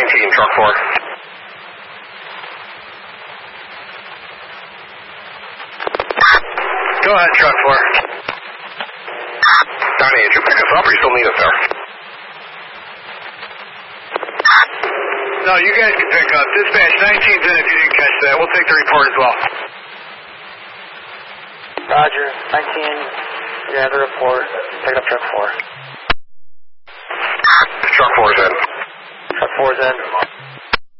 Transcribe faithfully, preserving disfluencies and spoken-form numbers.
nineteen, truck four. Go ahead, truck four. Donnie, did you pick us up or you still need us there? No, you guys can pick up. Dispatch, nineteen's in if you didn't catch that. We'll take the report as well. Roger, nineteen, yeah, the report. Pick up truck four. Truck four's in. Truck four's in.